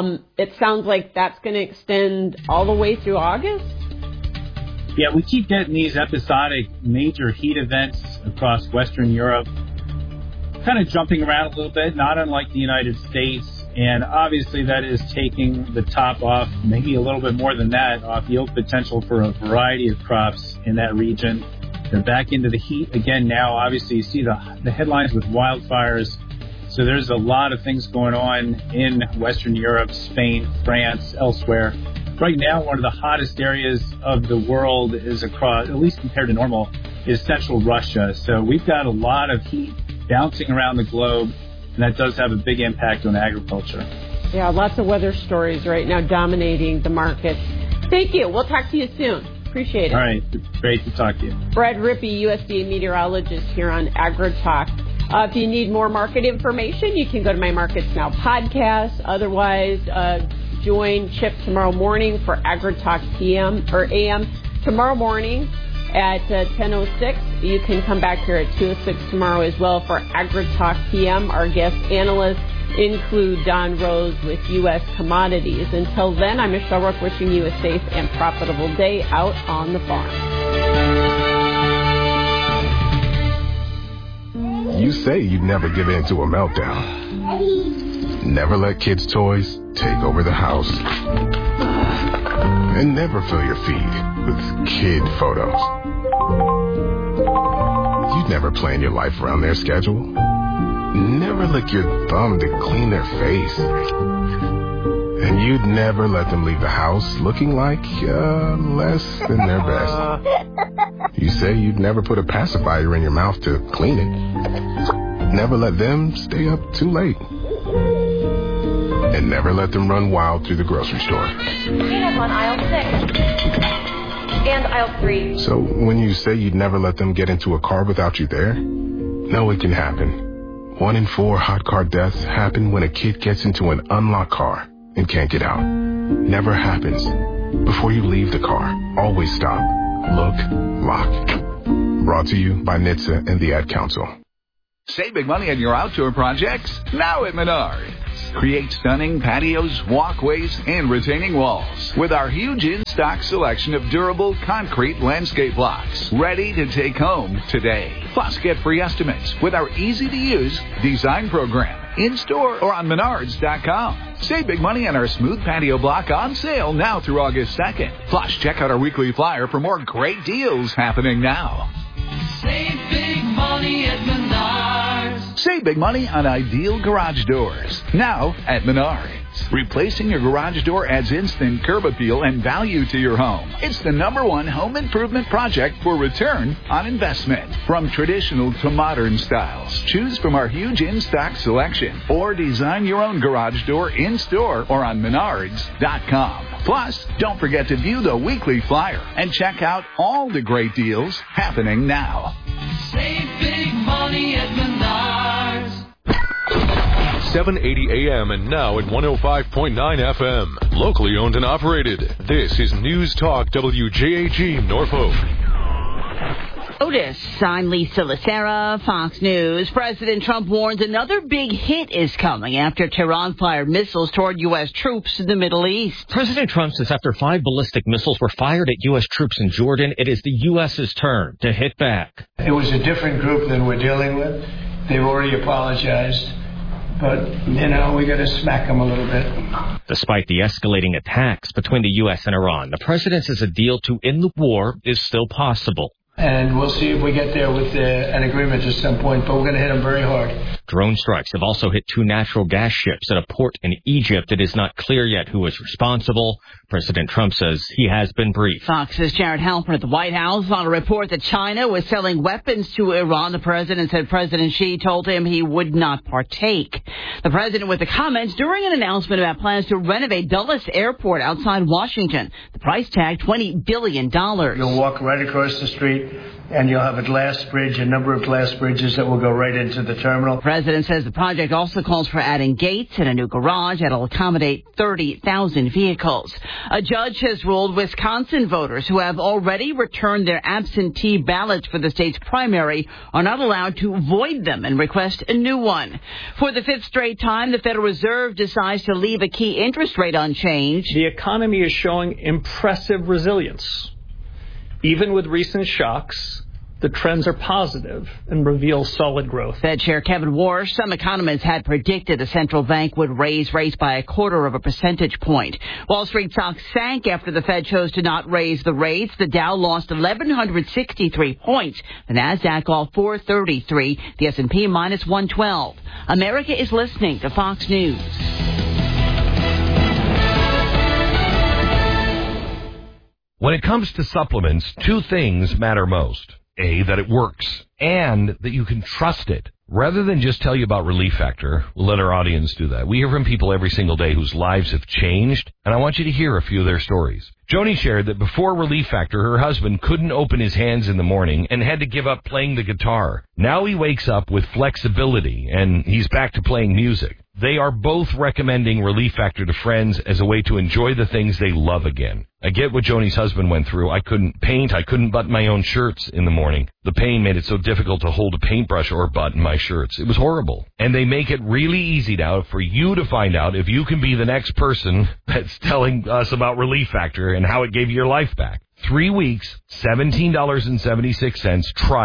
It sounds like that's going to extend all the way through August? Yeah, we keep getting these episodic major heat events across Western Europe, kind of jumping around a little bit, not unlike the United States. And obviously that is taking the top off, maybe a little bit more than that, off yield potential for a variety of crops in that region. They're back into the heat again now. Obviously, you see the headlines with wildfires. So there's a lot of things going on in Western Europe, Spain, France, elsewhere. Right now, one of the hottest areas of the world is across, at least compared to normal, is central Russia. So we've got a lot of heat bouncing around the globe, and that does have a big impact on agriculture. Yeah, lots of weather stories right now dominating the markets. Thank you. We'll talk to you soon. Appreciate it. All right. Great to talk to you. Brad Rippey, USDA meteorologist here on AgriTalk. If you need more market information, you can go to my Markets Now podcast. Otherwise, join Chip tomorrow morning for AgriTalk PM or AM. Tomorrow morning at 10:06. You can come back here at 2:06 tomorrow as well for AgriTalk PM. Our guest analysts include Don Rose with U.S. Commodities. Until then, I'm Michelle Rook wishing you a safe and profitable day out on the farm. You say you'd never give in to a meltdown. Never let kids' toys take over the house. And never fill your feed with kid photos. You'd never plan your life around their schedule. Never lick your thumb to clean their face. And you'd never let them leave the house looking like less than their best. You say you'd never put a pacifier in your mouth to clean it. Never let them stay up too late. And never let them run wild through the grocery store. Peanuts on aisle 6. And aisle 3. So when you say you'd never let them get into a car without you there, no, it can happen. 1 in 4 hot car deaths happen when a kid gets into an unlocked car and can't get out. Never happens. Before you leave the car, always stop, look, lock. Brought to you by NHTSA and the Ad Council. Save big money on your outdoor projects now at Menards. Create stunning patios, walkways, and retaining walls with our huge in-stock selection of durable concrete landscape blocks ready to take home today. Plus, get free estimates with our easy-to-use design program in-store or on Menards.com. Save big money on our smooth patio block on sale now through August 2nd. Plus, check out our weekly flyer for more great deals happening now. Save big money at Menards. Save big money on ideal garage doors now at Menards. Replacing your garage door adds instant curb appeal and value to your home. It's the #1 home improvement project for return on investment. From traditional to modern styles, choose from our huge in-stock selection or design your own garage door in-store or on Menards.com. Plus, don't forget to view the weekly flyer and check out all the great deals happening now. Save big money at Menards. 780 AM and now at 105.9 FM. Locally owned and operated. This is News Talk WJAG Norfolk. Otis, I'm Lisa Lacera, Fox News. President Trump warns another big hit is coming after Tehran fired missiles toward U.S. troops in the Middle East. President Trump says after 5 ballistic missiles were fired at U.S. troops in Jordan, it is the U.S.'s turn to hit back. It was a different group than we're dealing with. They've already apologized. But, we got to smack them a little bit. Despite the escalating attacks between the U.S. and Iran, the president says a deal to end the war is still possible. And we'll see if we get there with an agreement at some point, but we're going to hit them very hard. Drone strikes have also hit 2 natural gas ships at a port in Egypt. It is not clear yet who is responsible. President Trump says he has been briefed. Fox's Jared Halpern at the White House on a report that China was selling weapons to Iran. The president said President Xi told him he would not partake. The president with the comments during an announcement about plans to renovate Dulles Airport outside Washington. The price tag, $20 billion. You'll walk right across the street, and you'll have a glass bridge, a number of glass bridges that will go right into the terminal. The president says the project also calls for adding gates and a new garage that will accommodate 30,000 vehicles. A judge has ruled Wisconsin voters who have already returned their absentee ballots for the state's primary are not allowed to void them and request a new one. For the 5th straight time, the Federal Reserve decides to leave a key interest rate unchanged. The economy is showing impressive resilience. Even with recent shocks, the trends are positive and reveal solid growth. Fed Chair Kevin Warsh, some economists had predicted the central bank would raise rates by 0.25 percentage point. Wall Street stocks sank after the Fed chose to not raise the rates. The Dow lost 1,163 points. The Nasdaq off 433. The S&P minus 112. America is listening to Fox News. When it comes to supplements, 2 things matter most. A, that it works, and that you can trust it. Rather than just tell you about Relief Factor, we'll let our audience do that. We hear from people every single day whose lives have changed, and I want you to hear a few of their stories. Joni shared that before Relief Factor, her husband couldn't open his hands in the morning and had to give up playing the guitar. Now he wakes up with flexibility, and he's back to playing music. They are both recommending Relief Factor to friends as a way to enjoy the things they love again. I get what Joni's husband went through. I couldn't paint. I couldn't button my own shirts in the morning. The pain made it so difficult to hold a paintbrush or button my shirts. It was horrible. And they make it really easy now for you to find out if you can be the next person that's telling us about Relief Factor and how it gave you your life back. 3 weeks, $17.76. Try it.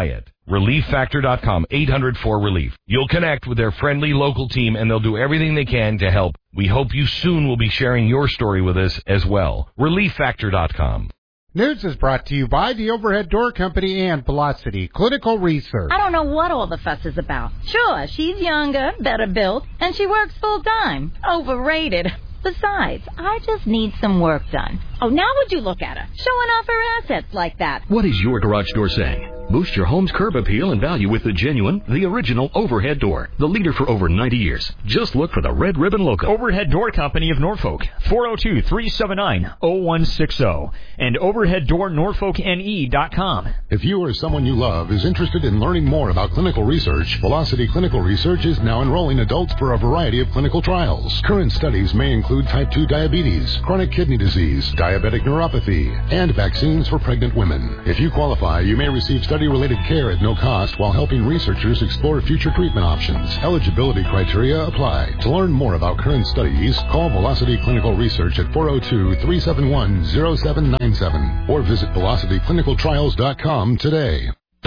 ReliefFactor.com, 800-4RELIEF. You'll connect with their friendly local team, and they'll do everything they can to help. We hope you soon will be sharing your story with us as well. ReliefFactor.com. News is brought to you by the Overhead Door Company and Velocity Clinical Research. I don't know what all the fuss is about. Sure, she's younger, better built, and she works full time. Overrated. Besides, I just need some work done. Oh, now would you look at her, showing off her assets like that. What is your garage door saying? Boost your home's curb appeal and value with the genuine, the original Overhead Door, the leader for over 90 years. Just look for the red ribbon logo. Overhead Door Company of Norfolk, 402-379-0160, and overheaddoornorfolkne.com. If you or someone you love is interested in learning more about clinical research, Velocity Clinical Research is now enrolling adults for a variety of clinical trials. Current studies may include type 2 diabetes, chronic kidney disease, diabetic neuropathy, and vaccines for pregnant women. If you qualify, you may receive study-related care at no cost while helping researchers explore future treatment options. Eligibility criteria apply. To learn more about current studies, call Velocity Clinical Research at 402-371-0797 or visit velocityclinicaltrials.com today.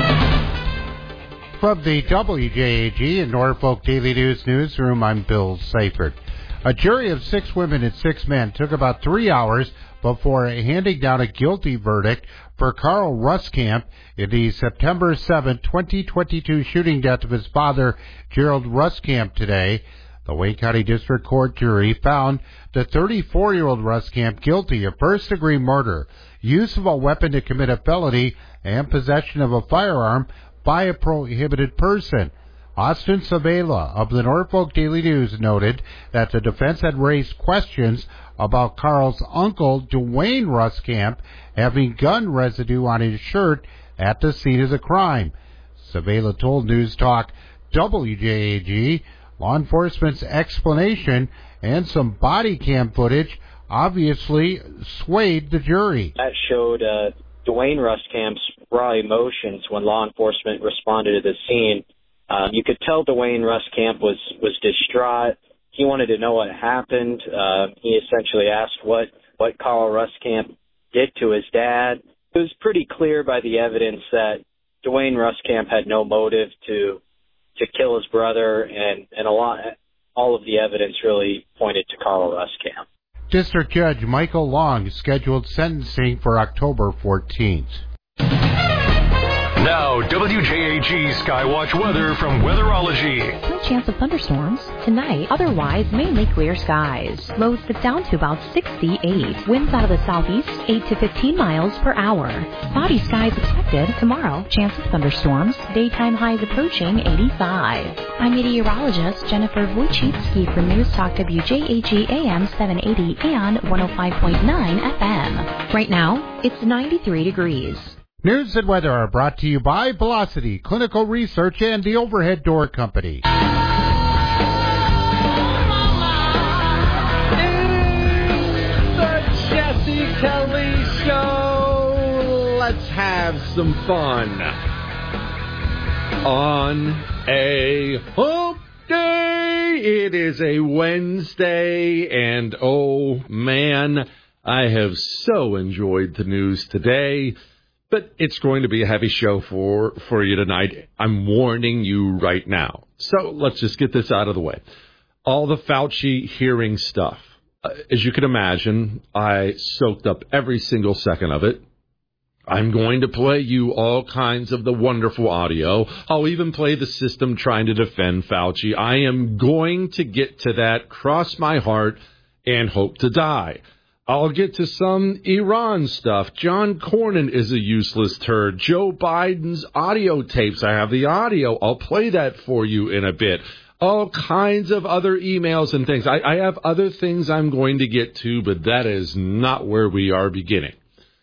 From the WJAG and Norfolk Daily News newsroom, I'm Bill Seifert. A jury of 6 women and 6 men took about 3 hours before handing down a guilty verdict for Carl Ruskamp in the September 7, 2022 shooting death of his father, Gerald Ruskamp, today. The Wayne County District Court jury found the 34-year-old Ruskamp guilty of first-degree murder, use of a weapon to commit a felony, and possession of a firearm by a prohibited person. Austin Sabela of the Norfolk Daily News noted that the defense had raised questions about Carl's uncle, Dwayne Ruskamp, having gun residue on his shirt at the scene of the crime. Sabela told News Talk WJAG law enforcement's explanation and some body cam footage obviously swayed the jury. That showed Dwayne Ruskamp's raw emotions when law enforcement responded to the scene. You could tell Dwayne Ruskamp was distraught. He wanted to know what happened. He essentially asked what Carl Ruskamp did to his dad. It was pretty clear by the evidence that Dwayne Ruskamp had no motive to kill his brother, and all of the evidence really pointed to Carl Ruskamp. District Judge Michael Long scheduled sentencing for October 14th. Now, WJAG Skywatch weather from Weatherology. Slight chance of thunderstorms tonight. Otherwise, mainly clear skies. Lows dip down to about 68. Winds out of the southeast, 8 to 15 miles per hour. Cloudy skies expected tomorrow. Chance of thunderstorms. Daytime highs approaching 85. I'm meteorologist Jennifer Wojcicki for News Talk WJAG AM 780 and 105.9 FM. Right now, it's 93 degrees. News and weather are brought to you by Velocity Clinical Research and the Overhead Door Company. The Jesse Kelly Show. Let's have some fun on a hump day. It is a Wednesday, and oh man, I have so enjoyed the news today. But it's going to be a heavy show for you tonight. I'm warning you right now. So let's just get this out of the way. All the Fauci hearing stuff. As you can imagine, I soaked up every single second of it. I'm going to play you all kinds of the wonderful audio. I'll even play the system trying to defend Fauci. I am going to get to that, cross my heart, and hope to die. I'll get to some Iran stuff. John Cornyn is a useless turd. Joe Biden's audio tapes. I have the audio. I'll play that for you in a bit. All kinds of other emails and things. I have other things I'm going to get to, but that is not where we are beginning.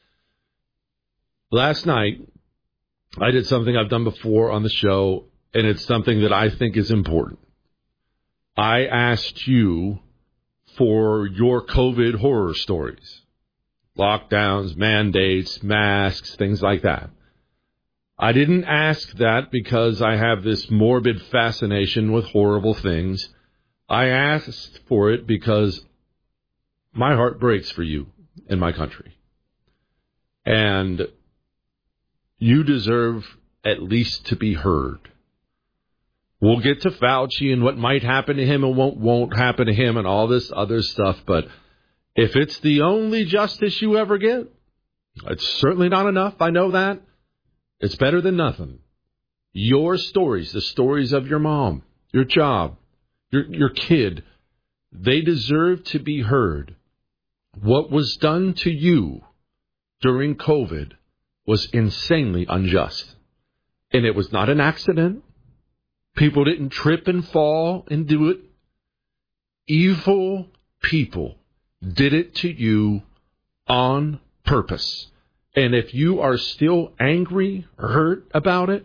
Last night, I did something I've done before on the show, and it's something that I think is important. I asked you for your COVID horror stories. Lockdowns, mandates, masks, things like that. I didn't ask that because I have this morbid fascination with horrible things. I asked for it because my heart breaks for you in my country. And you deserve at least to be heard. We'll get to Fauci and what might happen to him and what won't happen to him and all this other stuff, but if it's the only justice you ever get, it's certainly not enough, I know that. It's better than nothing. Your stories, the stories of your mom, your job, your kid, they deserve to be heard. What was done to you during COVID was insanely unjust. And it was not an accident. People didn't trip and fall and do it. Evil people did it to you on purpose. And if you are still angry or hurt about it,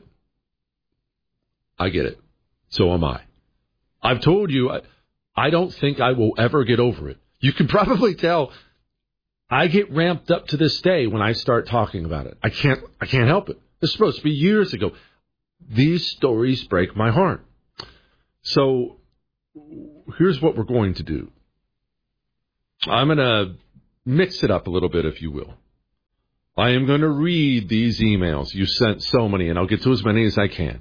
I get it. So am I. I've told you, I don't think I will ever get over it. You can probably tell I get ramped up to this day when I start talking about it. I can't help it. It's supposed to be years ago. These stories break my heart. So here's what we're going to do. I'm going to mix it up a little bit, if you will. I am going to read these emails. You sent so many, and I'll get to as many as I can.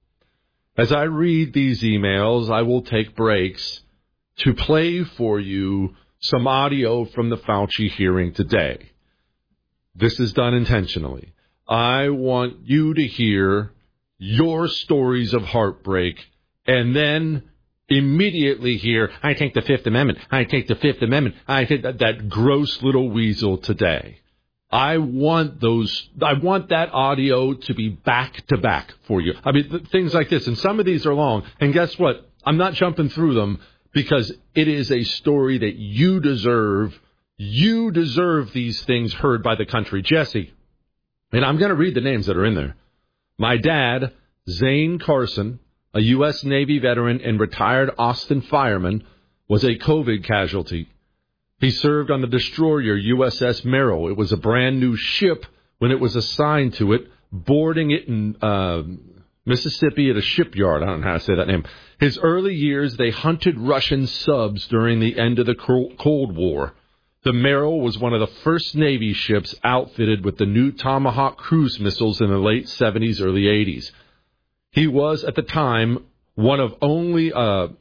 As I read these emails, I will take breaks to play for you some audio from the Fauci hearing today. This is done intentionally. I want you to hear your stories of heartbreak and then immediately hear, I take the Fifth Amendment, I take the Fifth Amendment, I take that gross little weasel today. I want that audio to be back to back for you. I mean, things like this, and some of these are long, and guess what? I'm not jumping through them because it is a story that you deserve. You deserve these things heard by the country. Jesse, and I'm going to read the names that are in there. My dad, Zane Carson, a U.S. Navy veteran and retired Austin fireman, was a COVID casualty. He served on the destroyer USS Merrill. It was a brand new ship when it was assigned to it, boarding it in Mississippi at a shipyard. I don't know how to say that name. His early years, they hunted Russian subs during the end of the Cold War. The Merrill was one of the first Navy ships outfitted with the new Tomahawk cruise missiles in the late 70s, early 80s. He was, at the time, one of only,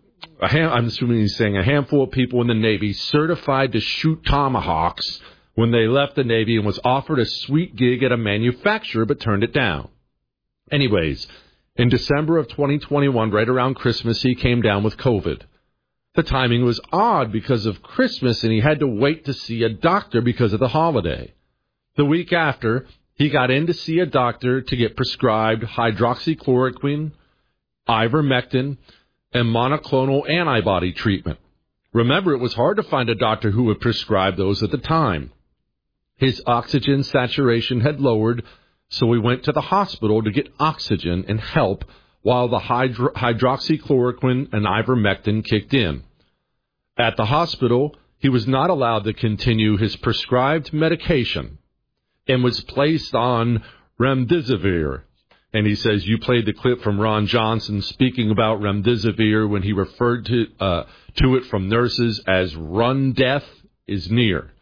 I'm assuming he's saying a handful of people in the Navy certified to shoot Tomahawks when they left the Navy and was offered a sweet gig at a manufacturer but turned it down. Anyways, in December of 2021, right around Christmas, he came down with COVID. The timing was odd because of Christmas, and he had to wait to see a doctor because of the holiday. The week after, he got in to see a doctor to get prescribed hydroxychloroquine, ivermectin, and monoclonal antibody treatment. Remember, it was hard to find a doctor who would prescribe those at the time. His oxygen saturation had lowered, so he went to the hospital to get oxygen and help while the hydroxychloroquine and ivermectin kicked in. At the hospital, he was not allowed to continue his prescribed medication and was placed on remdesivir. And he says you played the clip from Ron Johnson speaking about remdesivir when he referred to it from nurses as run death is near.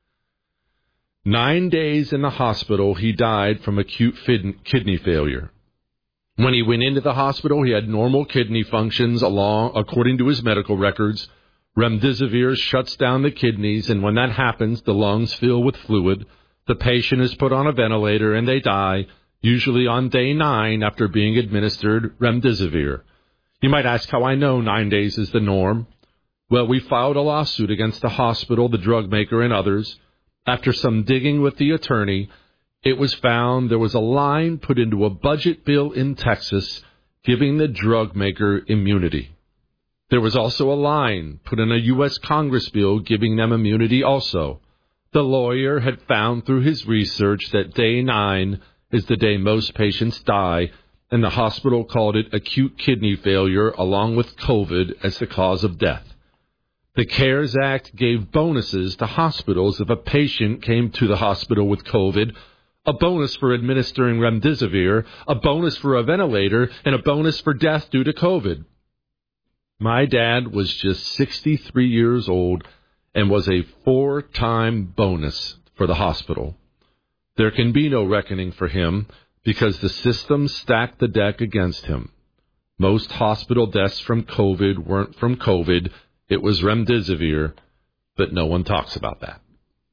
9 days in the hospital, he died from acute kidney failure. When he went into the hospital, he had normal kidney functions according to his medical records. Remdesivir shuts down the kidneys, and when that happens, the lungs fill with fluid. The patient is put on a ventilator, and they die, usually on day 9 after being administered remdesivir. You might ask how I know 9 days is the norm. Well, we filed a lawsuit against the hospital, the drug maker, and others. After some digging with the attorney, it was found there was a line put into a budget bill in Texas giving the drug maker immunity. There was also a line put in a U.S. Congress bill giving them immunity also. The lawyer had found through his research that day 9 is the day most patients die, and the hospital called it acute kidney failure along with COVID as the cause of death. The CARES Act gave bonuses to hospitals if a patient came to the hospital with COVID, a bonus for administering remdesivir, a bonus for a ventilator, and a bonus for death due to COVID. My dad was just 63 years old and was a 4-time bonus for the hospital. There can be no reckoning for him, because the system stacked the deck against him. Most hospital deaths from COVID weren't from COVID. It was remdesivir, but no one talks about that.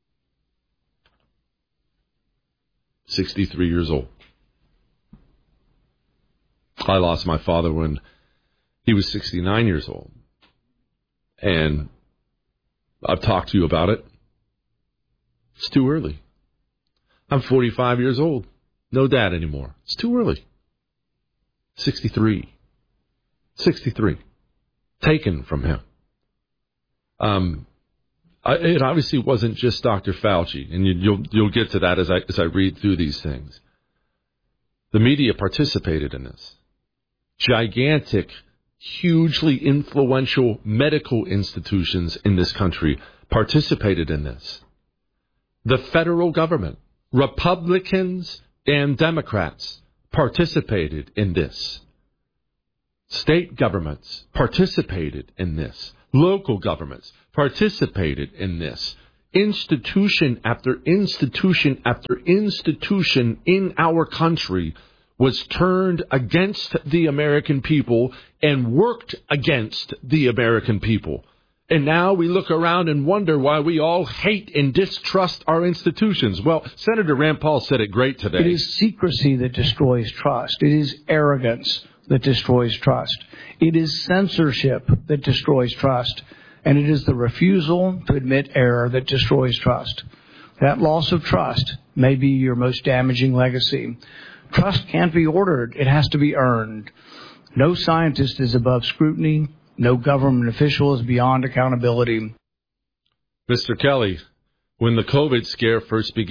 63 years old. I lost my father when he was 69 years old. And I've talked to you about it. It's too early. I'm 45 years old. No dad anymore. It's too early. 63. Taken from him. It obviously wasn't just Dr. Fauci, and you'll get to that as I read through these things. The media participated in this. Gigantic, hugely influential medical institutions in this country participated in this. The federal government, Republicans and Democrats, participated in this. State governments participated in this. Local governments participated in this. Institution after institution after institution in our country was turned against the American people and worked against the American people. And now we look around and wonder why we all hate and distrust our institutions. Well, Senator Rand Paul said it great today. It is secrecy that destroys trust. It is arrogance that destroys trust. It is censorship that destroys trust. And it is the refusal to admit error that destroys trust. That loss of trust may be your most damaging legacy. Trust can't be ordered. It has to be earned. No scientist is above scrutiny. No government official is beyond accountability. Mr. Kelly, when the COVID scare first began,